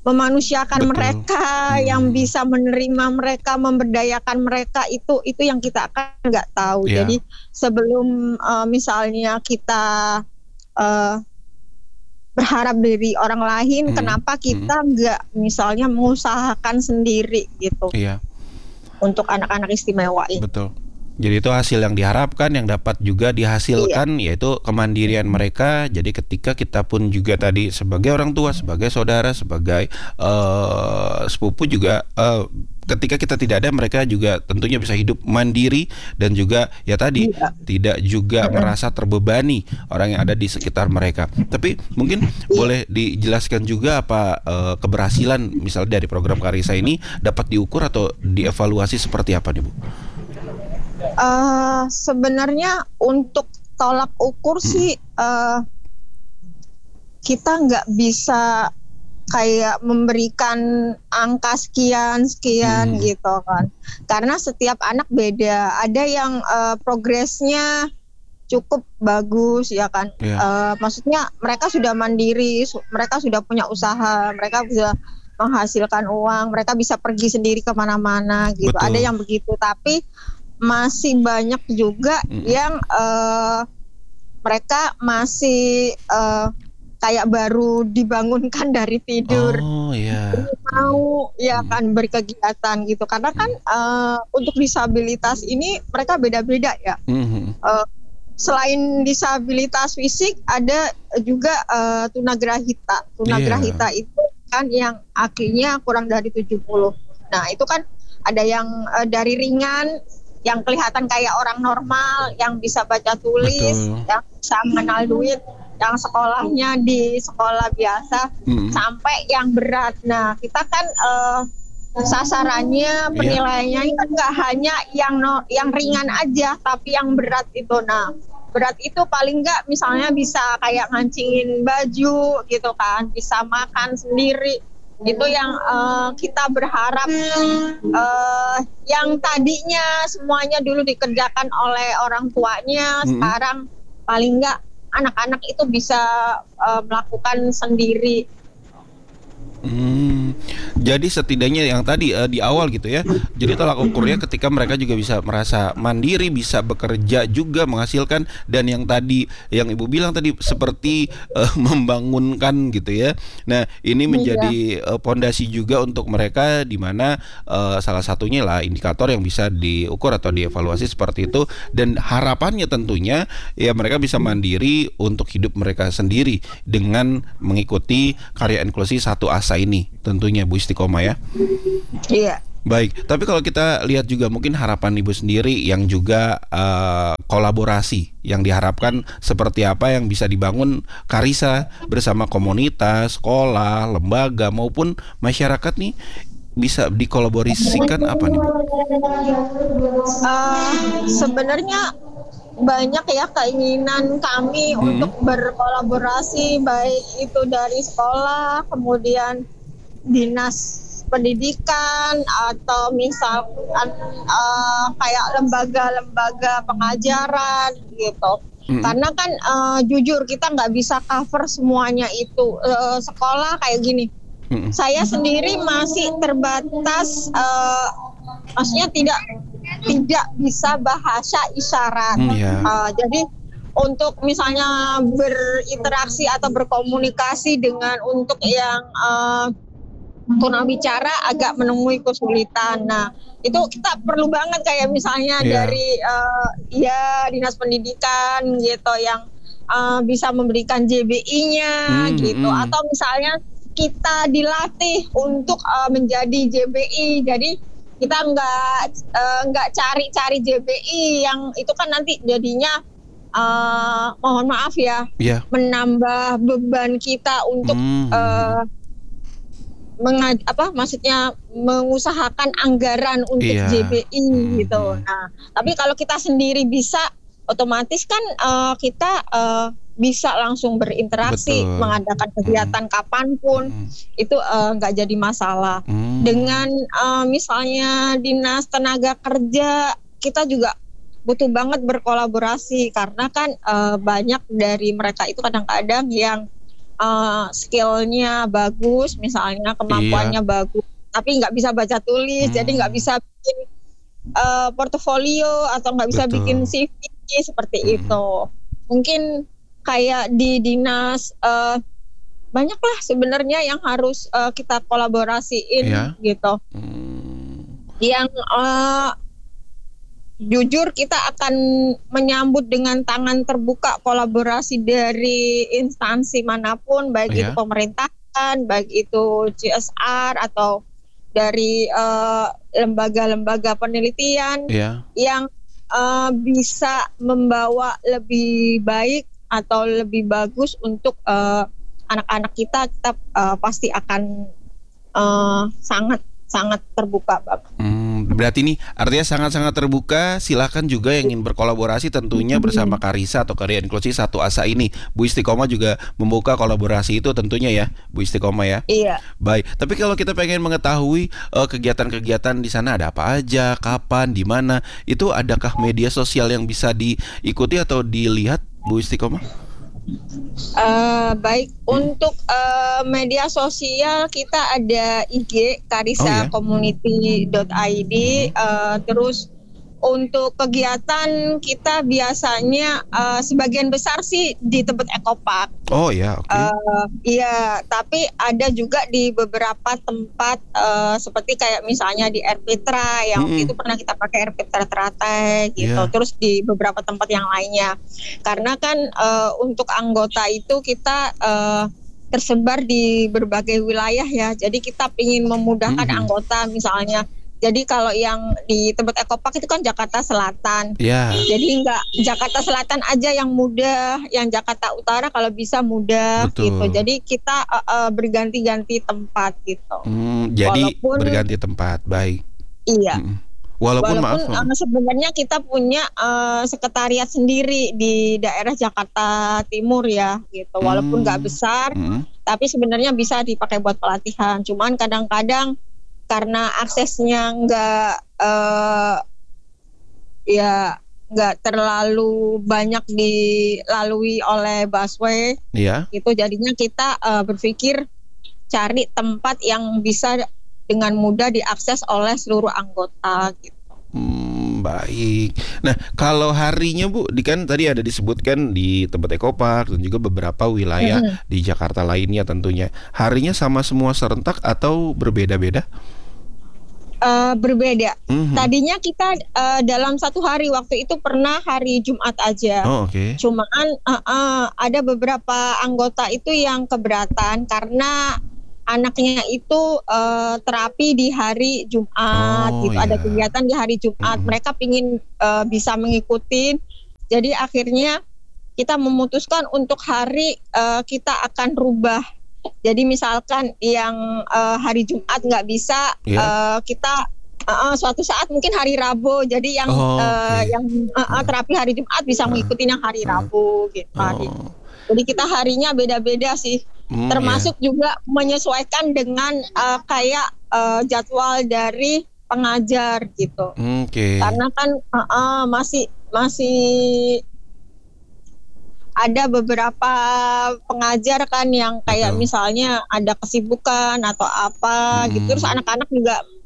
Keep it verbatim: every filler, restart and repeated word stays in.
memanusiakan Betul. mereka, Hmm. yang bisa menerima mereka, memberdayakan mereka, itu itu yang kita akan nggak tahu. Iya. Jadi sebelum uh, misalnya kita uh, berharap dari orang lain, Mm-mm. kenapa Mm-mm. kita nggak misalnya mengusahakan sendiri gitu Iya, untuk anak-anak istimewa ini. betul. Jadi itu hasil yang diharapkan, yang dapat juga dihasilkan, yaitu kemandirian mereka. Jadi ketika kita pun juga tadi sebagai orang tua, sebagai saudara, sebagai uh, sepupu juga, uh, ketika kita tidak ada, mereka juga tentunya bisa hidup mandiri dan juga ya tadi Iya. tidak juga Mm-mm. merasa terbebani orang yang ada di sekitar mereka. Tapi mungkin boleh dijelaskan juga apa uh, keberhasilan misalnya dari program Karisa ini dapat diukur atau dievaluasi seperti apa nih Bu? Uh, sebenarnya untuk tolak ukur Hmm. sih uh, kita nggak bisa kayak memberikan angka sekian sekian Hmm. gitu kan, karena setiap anak beda. Ada yang uh, progresnya cukup bagus ya kan. Iya. Uh, maksudnya mereka sudah mandiri, su- mereka sudah punya usaha, mereka bisa menghasilkan uang, mereka bisa pergi sendiri kemana-mana gitu. Betul. Ada yang begitu, tapi masih banyak juga Mm. yang uh, mereka masih uh, kayak baru dibangunkan dari tidur, Oh iya. mau ya Mm. kan berkegiatan gitu. Karena kan uh, untuk disabilitas ini mereka beda-beda ya. Mhm. Uh, selain disabilitas fisik, ada juga uh, tunagrahita. Tunagrahita itu kan yang akhirnya kurang dari tujuh puluh. Nah itu kan ada yang uh, dari ringan, yang kelihatan kayak orang normal, yang bisa baca tulis, Betul. yang bisa mengenal duit, yang sekolahnya di sekolah biasa, Mm. sampai yang berat. Nah kita kan uh, sasarannya, penilaiannya kan nggak hanya yang no, yang ringan aja, tapi yang berat itu. Nah berat itu paling nggak misalnya bisa kayak ngancingin baju gitu kan, bisa makan sendiri. Itu yang uh, kita berharap uh, yang tadinya semuanya dulu dikerjakan oleh orang tuanya, Mm-mm. sekarang paling nggak anak-anak itu bisa uh, melakukan sendiri. Hmm, jadi setidaknya yang tadi uh, di awal gitu ya. Jadi tolak ukurnya ketika mereka juga bisa merasa mandiri, bisa bekerja juga menghasilkan, dan yang tadi yang Ibu bilang tadi seperti uh, membangunkan gitu ya. Nah, ini menjadi uh, pondasi juga untuk mereka, di mana uh, salah satunya lah indikator yang bisa diukur atau dievaluasi seperti itu, dan harapannya tentunya ya mereka bisa mandiri untuk hidup mereka sendiri dengan mengikuti karya inklusi Satu Asa ini tentunya Bu Istiqomah ya. Iya. Baik, tapi kalau kita lihat juga mungkin harapan Ibu sendiri yang juga uh, kolaborasi yang diharapkan seperti apa yang bisa dibangun Karisa bersama komunitas, sekolah, lembaga maupun masyarakat nih, bisa dikolaborasikan apa nih Bu? Uh, sebenarnya banyak ya keinginan kami Hmm. untuk berkolaborasi, baik itu dari sekolah, kemudian dinas pendidikan, atau misalkan uh, kayak lembaga-lembaga pengajaran gitu. Hmm. Karena kan uh, jujur kita nggak bisa cover semuanya itu. Uh, sekolah kayak gini, Hmm. saya sendiri masih terbatas, uh, maksudnya tidak tidak bisa bahasa isyarat. Hmm, ya. Uh, jadi untuk misalnya berinteraksi atau berkomunikasi dengan untuk yang uh, tunawicara agak menemui kesulitan. Nah itu kita perlu banget kayak misalnya Iya. dari uh, ya dinas pendidikan gitu yang uh, bisa memberikan J B I-nya Hmm, gitu, hmm. atau misalnya kita dilatih untuk uh, menjadi J B I. Jadi kita nggak uh, nggak cari-cari J B I yang itu kan nanti jadinya uh, mohon maaf ya, Iya. menambah beban kita untuk Hmm. uh, mengaj- apa maksudnya mengusahakan anggaran untuk Iya. J B I Hmm. gitu. Nah, tapi kalau kita sendiri bisa, otomatis kan uh, kita uh, bisa langsung berinteraksi, Betul. mengadakan kegiatan kapanpun, Hmm. itu uh, nggak jadi masalah. Hmm. Dengan uh, misalnya dinas tenaga kerja, kita juga butuh banget berkolaborasi karena kan uh, banyak dari mereka itu kadang-kadang yang uh, skillnya bagus, misalnya kemampuannya Iya. bagus, tapi nggak bisa baca tulis, Hmm. jadi nggak bisa bikin uh, portofolio atau nggak bisa bikin Betul. C V seperti Mm-mm. itu. Mungkin kayak di dinas uh, banyaklah sebenarnya yang harus uh, kita kolaborasiin Iya. gitu. Hmm. Yang uh, jujur kita akan menyambut dengan tangan terbuka kolaborasi dari instansi manapun, baik itu Iya. pemerintahan, baik itu C S R atau dari uh, lembaga-lembaga penelitian Iya. yang uh, bisa membawa lebih baik atau lebih bagus untuk uh, anak-anak kita. Kita uh, pasti akan uh, sangat sangat terbuka, Bapak. Hmm, berarti ini artinya sangat-sangat terbuka. Silakan juga yang ingin berkolaborasi tentunya bersama Karisa atau Karya Inklusi Satu Asa ini. Bu Istiqomah juga membuka kolaborasi itu tentunya ya, Bu Istiqomah ya. Iya. Baik, tapi kalau kita pengen mengetahui uh, kegiatan-kegiatan di sana ada apa aja, kapan, di mana, itu adakah media sosial yang bisa diikuti atau dilihat, Bu Istiqomah? Uh, baik, untuk uh, media sosial kita ada I G Oh karisa ya. community dot i d. Uh, terus untuk kegiatan kita biasanya uh, sebagian besar sih di Tebet Ekopark. Oh ya, oke. Uh, iya, tapi ada juga di beberapa tempat uh, seperti kayak misalnya di Erpitra yang waktu Mm-mm. itu pernah kita pakai Erpitra Teratai gitu. Iya. Terus di beberapa tempat yang lainnya. Karena kan uh, untuk anggota itu kita uh, tersebar di berbagai wilayah ya. Jadi kita ingin memudahkan Mhm. anggota misalnya. Jadi kalau yang di Tebet Ekopark itu kan Jakarta Selatan. Ya. Jadi enggak Jakarta Selatan aja yang mudah, yang Jakarta Utara kalau bisa mudah. Betul. Gitu. Jadi kita uh, uh, berganti-ganti tempat gitu. Hmm, jadi Walaupun berganti tempat, baik. iya. Mm-mm. Walaupun, Walaupun maaf. uh, sebenarnya kita punya uh, sekretariat sendiri di daerah Jakarta Timur ya, gitu. Walaupun nggak Hmm. besar, Mm-mm. tapi sebenarnya bisa dipakai buat pelatihan. Cuman kadang-kadang karena aksesnya nggak uh, ya nggak terlalu banyak dilalui oleh busway, Iya. gitu. Jadinya kita uh, berpikir cari tempat yang bisa dengan mudah diakses oleh seluruh anggota, gitu. Hmm, baik. Nah, kalau harinya Bu, di kan tadi ada disebutkan di Tebet Ekopark dan juga beberapa wilayah Mm-mm. di Jakarta lainnya tentunya. Harinya sama semua serentak atau berbeda-beda? Uh, berbeda. Mhm. Tadinya kita uh, dalam satu hari waktu itu pernah hari Jumat aja. Oh, oke. Cuman uh, uh, ada beberapa anggota itu yang keberatan karena anaknya itu uh, terapi di hari Jumat, Oh, gitu. Ada ya. kegiatan di hari Jumat. Mhm. Mereka pingin uh, bisa mengikuti. Jadi akhirnya kita memutuskan untuk hari uh, kita akan rubah. Jadi misalkan yang uh, hari Jumat nggak bisa, Iya. uh, kita uh, uh, suatu saat mungkin hari Rabu. Jadi yang Oh, uh, oke. yang uh, uh, Heeh. terapi hari Jumat bisa Heeh. mengikuti yang hari Heeh. Rabu gitu. Hari. Oh. Jadi kita harinya beda-beda sih. Hmm, Termasuk ya. juga menyesuaikan dengan uh, kayak uh, jadwal dari pengajar gitu. Oke. Karena kan uh, uh, masih masih ada beberapa pengajar kan yang kayak Betul. misalnya ada kesibukan atau apa gitu. Terus Mm-mm. anak-anak juga